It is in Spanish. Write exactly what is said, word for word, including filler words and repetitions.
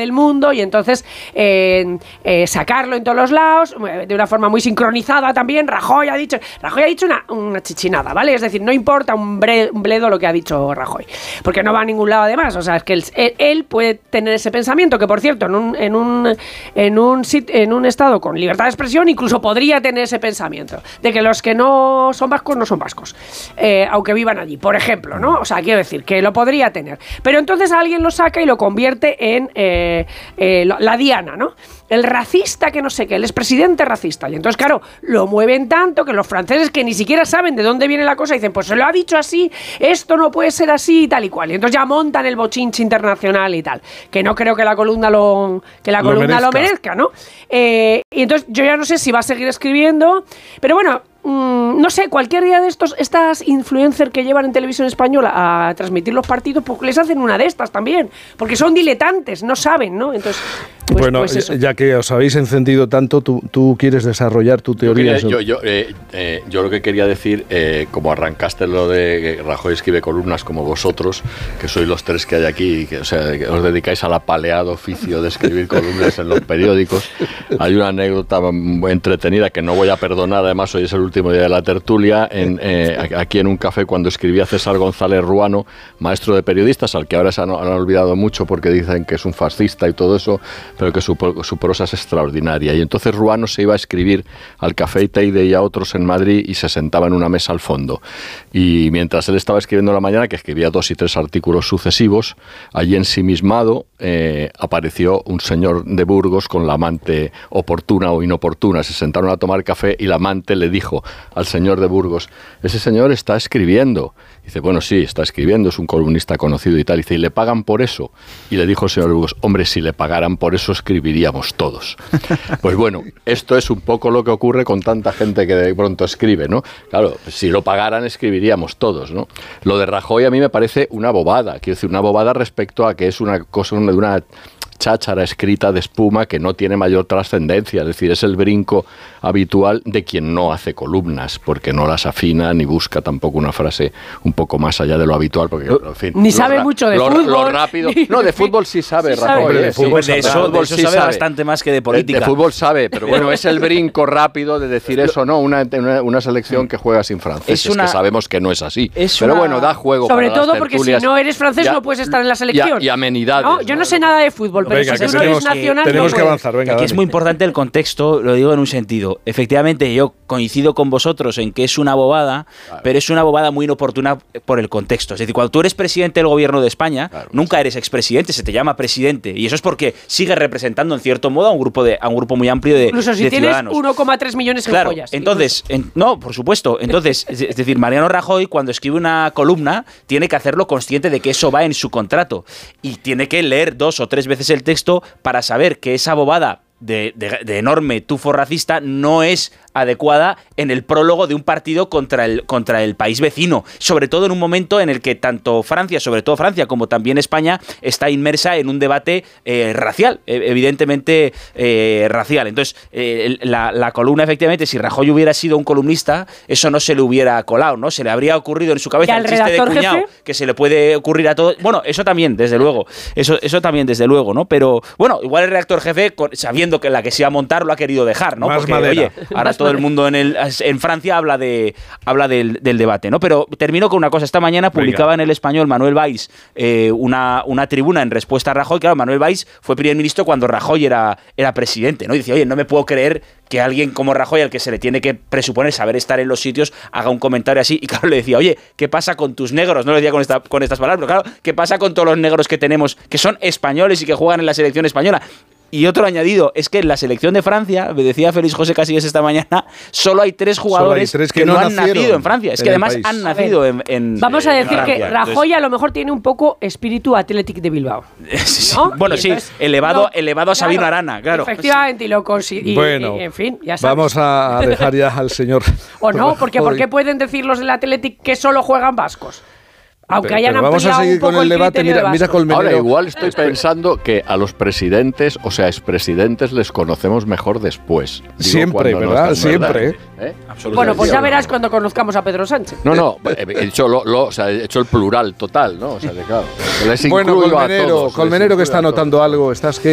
del mundo y entonces eh, eh, sacarlo en todos los lados, de una forma muy sincronizada también. Rajoy ha dicho, Rajoy ha dicho una, una chichinada, ¿vale? Es decir, no importa un, bre, un bledo lo que ha dicho Rajoy, porque no va a ningún lado además. O sea, es que él, él puede tener ese pensamiento, que por cierto, en un, en un, en un, en un estado con libertad de expresión, incluso podría tener ese pensamiento de que los que no son vascos no son vascos, eh, aunque vivan allí, por ejemplo, ¿no? O sea, quiero decir que lo podría tener, pero entonces alguien lo saca y lo convierte en eh, eh, la diana, ¿no? El racista que no sé qué, el expresidente racista. Y entonces, claro, lo mueven tanto que los franceses, que ni siquiera saben de dónde viene la cosa, dicen, pues se lo ha dicho así, esto no puede ser así y tal y cual. Y entonces ya montan el bochinche internacional y tal, que no creo que la columna lo, que la columna lo merezca, lo merezca, ¿no? Eh, y entonces yo ya no sé si va a seguir escribiendo, pero bueno, mmm, no sé, cualquier día de estos, estas influencers que llevan en televisión española a transmitir los partidos, pues les hacen una de estas también, porque son diletantes, no saben, ¿no? Entonces, pues, bueno, pues ya que os habéis encendido tanto, tú, tú quieres desarrollar tu teoría. Yo, quería, yo, yo, eh, eh, yo lo que quería decir, eh, como arrancaste lo de que Rajoy escribe columnas como vosotros, que sois los tres que hay aquí, que, o sea, que os dedicáis al apaleado oficio de escribir columnas en los periódicos. Hay una anécdota muy entretenida que no voy a perdonar, además hoy es el último día de la tertulia, en, eh, aquí en un café cuando escribía César González Ruano, maestro de periodistas, al que ahora se han, han olvidado mucho porque dicen que es un fascista y todo eso, pero que su, su prosa es extraordinaria. Y entonces Ruano se iba a escribir al Café y Teide y a otros en Madrid y se sentaba en una mesa al fondo. Y mientras él estaba escribiendo en la mañana, que escribía dos y tres artículos sucesivos, allí ensimismado eh, apareció un señor de Burgos con la amante oportuna o inoportuna. Se sentaron a tomar café y la amante le dijo al señor de Burgos, ese señor está escribiendo. Dice, bueno, sí, está escribiendo, es un columnista conocido y tal. Dice, ¿y le pagan por eso? Y le dijo el señor Burgos, hombre, si le pagaran por eso escribiríamos todos. Pues bueno, esto es un poco lo que ocurre con tanta gente que de pronto escribe, ¿no? Claro, si lo pagaran escribiríamos todos, ¿no? Lo de Rajoy a mí me parece una bobada, quiero decir, una bobada respecto a que es una cosa de una cháchara escrita de espuma que no tiene mayor trascendencia, es decir, es el brinco habitual de quien no hace columnas, porque no las afina ni busca tampoco una frase un poco más allá de lo habitual, porque en fin, ni sabe mucho de lo, fútbol. Lo rápido, no, de fútbol sí sabe, sí Rajoy. sabe. De fútbol, sí, de eso, de eso sí sabe, sabe bastante más que de política. De, de fútbol sabe, pero bueno, es el brinco rápido de decir eso, ¿no? Una, una, una selección que juega sin franceses, es una, que sabemos que no es así. Es pero una, bueno, da juego sobre para todo las porque si no eres francés ya, no puedes estar en la selección. Y, y amenidades. No, yo no, no sé nada de fútbol, pero venga, si tú no eres nacional... Tenemos que avanzar, venga. Aquí es muy importante el contexto, lo digo en un sentido. Efectivamente, yo coincido con vosotros en que es una bobada, claro, pero es una bobada muy inoportuna por el contexto. Es decir, cuando tú eres presidente del gobierno de España, claro, nunca eres expresidente, se te llama presidente. Y eso es porque sigues representando en cierto modo a un grupo de a un grupo muy amplio de incluso si de tienes ciudadanos. uno coma tres millones en claro, joyas. Entonces, en, no, por supuesto. Entonces, es decir, Mariano Rajoy, cuando escribe una columna, tiene que hacerlo consciente de que eso va en su contrato. Y tiene que leer dos o tres veces el texto para saber que esa bobada De, de, de enorme tufo racista no es adecuada en el prólogo de un partido contra el, contra el país vecino, sobre todo en un momento en el que tanto Francia, sobre todo Francia, como también España, está inmersa en un debate eh, racial, evidentemente eh, racial. Entonces, eh, la, la columna, efectivamente, si Rajoy hubiera sido un columnista, eso no se le hubiera colado, ¿no? Se le habría ocurrido en su cabeza el chiste de cuñado, jefe? que se le puede ocurrir a todos. Bueno, eso también, desde luego. Eso, eso también, desde luego, ¿no? Pero, bueno, igual el redactor jefe, sabiendo que la que se iba a montar lo ha querido dejar, ¿no? Más Porque, madera. oye, ahora todo el mundo en el en Francia habla de habla del, del debate, ¿no? Pero termino con una cosa. Esta mañana publicaba Venga. en El Español Manuel Valls eh, una, una tribuna en respuesta a Rajoy. Claro, Manuel Valls fue primer ministro cuando Rajoy era, era presidente, ¿no? Y decía, oye, no me puedo creer que alguien como Rajoy, al que se le tiene que presuponer saber estar en los sitios, haga un comentario así. Y claro, le decía, oye, ¿qué pasa con tus negros? No lo decía con, esta, con estas palabras, pero claro, ¿qué pasa con todos los negros que tenemos, que son españoles y que juegan en la selección española? Y otro añadido, es que en la selección de Francia, me decía Félix José Casillas esta mañana, solo hay tres jugadores hay tres que, que no, no han nacido en Francia. Es que además país. han nacido en, en Vamos a decir Francia. que Rajoy Entonces, a lo mejor tiene un poco espíritu Athletic de Bilbao. ¿No? Bueno, sí, entonces, elevado, no, elevado a Sabino claro, Arana, claro. Efectivamente, y lo consiguió. Bueno, y, en fin, ya sabes. Vamos a dejar ya al señor. O no, porque ¿por qué pueden decir los del Athletic que solo juegan vascos? Aunque pero, hayan pero vamos a seguir con el, el debate. Mira, de mira Colmenero. Ahora igual estoy pensando que a los presidentes, o sea, expresidentes, les conocemos mejor después. Digo, siempre, ¿verdad? No Siempre. ¿Eh? Bueno, pues ya verás cuando conozcamos a Pedro Sánchez. No, no, he hecho, lo, lo, o sea, he hecho el plural total, ¿no? O sea, de, claro, les bueno, Colmenero, a todos, Colmenero que está anotando algo, ¿estás qué?